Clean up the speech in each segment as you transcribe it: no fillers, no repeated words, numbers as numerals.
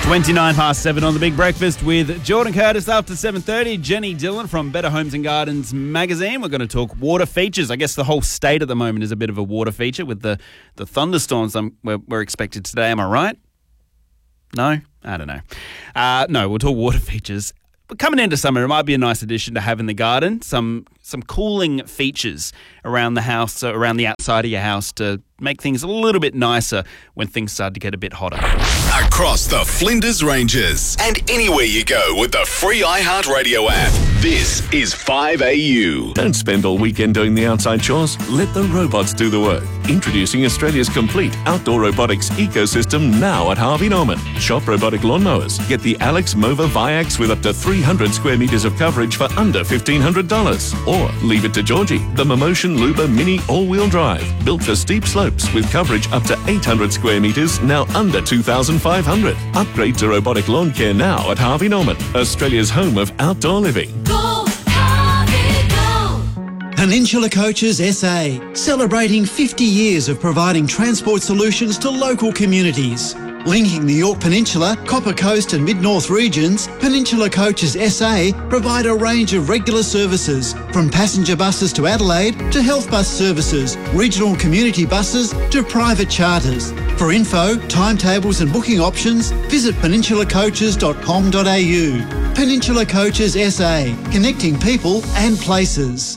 7:29 on The Big Breakfast with Jordan Curtis after 7:30. Jenny Dillon from Better Homes and Gardens magazine. We're going to talk water features. I guess the whole state at the moment is a bit of a water feature with the thunderstorms we're expected today. Am I right? No? I don't know. No, we'll talk water features. But coming into summer, it might be a nice addition to have in the garden. Some cooling features around the house, around the outside of your house to make things a little bit nicer when things start to get a bit hotter. Across the Flinders Ranges and anywhere you go with the free iHeartRadio app. This is 5AU. Don't spend all weekend doing the outside chores. Let the robots do the work. Introducing Australia's complete outdoor robotics ecosystem now at Harvey Norman. Shop robotic lawnmowers. Get the Alex Mova Viax with up to 300 square metres of coverage for under $1,500. Or leave it to Georgie, the Momotion Luba Mini all-wheel drive. Built for steep slopes with coverage up to 800 square metres, now under $2,500. Upgrade to robotic lawn care now at Harvey Norman, Australia's home of outdoor living. Go, Harvey, go! Peninsula Coaches SA, celebrating 50 years of providing transport solutions to local communities. Linking the Yorke Peninsula, Copper Coast and Mid-North regions, Peninsula Coaches SA provide a range of regular services, from passenger buses to Adelaide to health bus services, regional community buses to private charters. For info, timetables and booking options, visit peninsulacoaches.com.au. Peninsula Coaches SA, connecting people and places.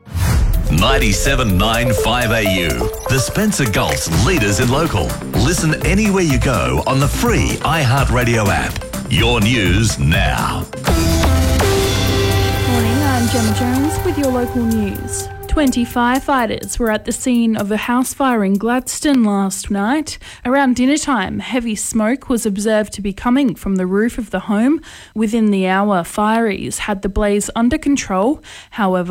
97.9 5AU. The Spencer Gulf's leaders in local. Listen anywhere you go on the free iHeartRadio app. Your news now. Morning, I'm Gemma Jones with your local news. 20 firefighters were at the scene of a house fire in Gladstone last night. Around dinner time, heavy smoke was observed to be coming from the roof of the home. Within the hour, fireys had the blaze under control. However,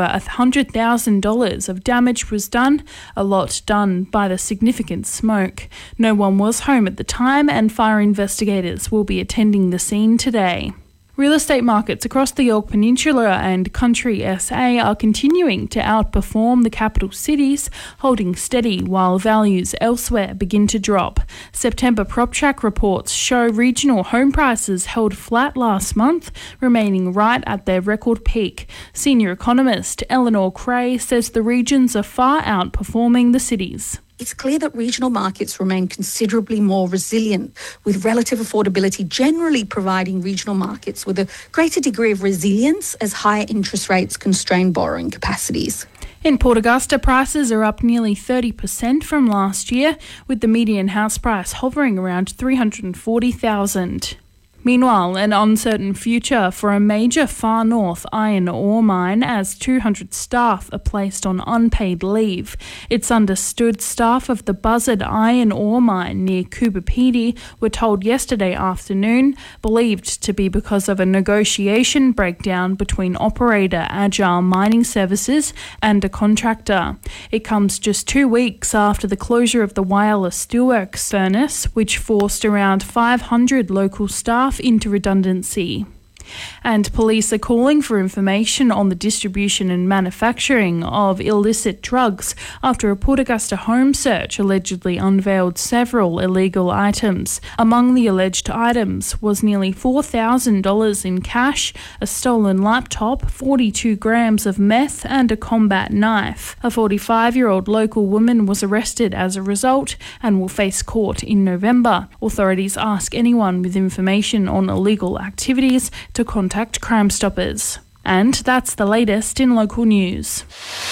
$100,000 of damage was done, a lot done by the significant smoke. No one was home at the time, and fire investigators will be attending the scene today. Real estate markets across the Yorke Peninsula and Country SA are continuing to outperform the capital cities, holding steady while values elsewhere begin to drop. September PropTrack reports show regional home prices held flat last month, remaining right at their record peak. Senior economist Eleanor Cray says the regions are far outperforming the cities. It's clear that regional markets remain considerably more resilient, with relative affordability generally providing regional markets with a greater degree of resilience as higher interest rates constrain borrowing capacities. In Port Augusta, prices are up nearly 30% from last year, with the median house price hovering around $340,000. Meanwhile, an uncertain future for a major far north iron ore mine as 200 staff are placed on unpaid leave. It's understood staff of the Buzzard iron ore mine near Coober Pedy were told yesterday afternoon, believed to be because of a negotiation breakdown between operator Agile Mining Services and a contractor. It comes just 2 weeks after the closure of the wireless steelworks furnace, which forced around 500 local staff into redundancy. And police are calling for information on the distribution and manufacturing of illicit drugs after a Port Augusta home search allegedly unveiled several illegal items. Among the alleged items was nearly $4,000 in cash, a stolen laptop, 42 grams of meth and a combat knife. A 45-year-old local woman was arrested as a result and will face court in November. Authorities ask anyone with information on illegal activities to contact Crime Stoppers. And that's the latest in local news.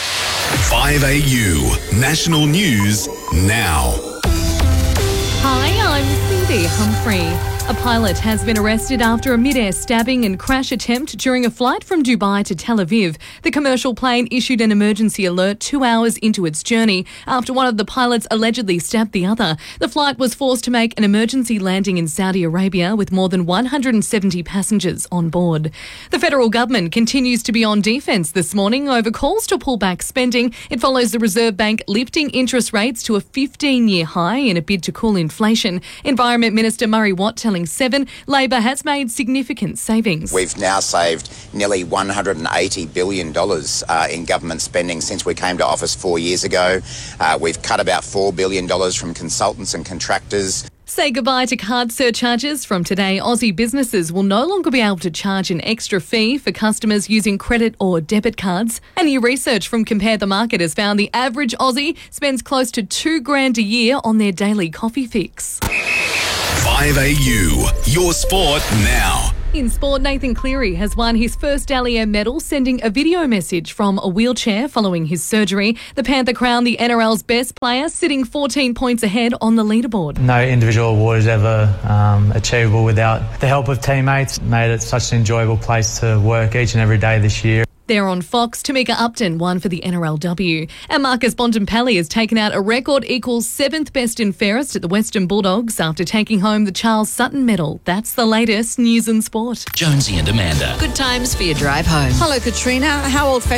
5AU. National News Now. Hi, I'm Cindy Humphrey. A pilot has been arrested after a mid-air stabbing and crash attempt during a flight from Dubai to Tel Aviv. The commercial plane issued an emergency alert 2 hours into its journey after one of the pilots allegedly stabbed the other. The flight was forced to make an emergency landing in Saudi Arabia with more than 170 passengers on board. The federal government continues to be on defence this morning over calls to pull back spending. It follows the Reserve Bank lifting interest rates to a 15-year high in a bid to cool inflation. Environment Minister Murray Watt telling 7, Labor has made significant savings. We've now saved nearly $180 billion in government spending since we came to office 4 years ago. We've cut about $4 billion from consultants and contractors. Say goodbye to card surcharges. From today, Aussie businesses will no longer be able to charge an extra fee for customers using credit or debit cards. And new research from Compare the Market has found the average Aussie spends close to $2,000 a year on their daily coffee fix. 5AU, your sport now. In sport, Nathan Cleary has won his first Dally M medal, sending a video message from a wheelchair following his surgery. The Panther crowned the NRL's best player, sitting 14 points ahead on the leaderboard. No individual award is ever achievable without the help of teammates. Made it such an enjoyable place to work each and every day this year. There on Fox, Tamika Upton won for the NRLW. And Marcus Bontempelli has taken out a record equals 7th best and fairest at the Western Bulldogs after taking home the Charles Sutton medal. That's the latest news and sport. Jonesy and Amanda. Good times for your drive home. Hello, Katrina. How old-fashioned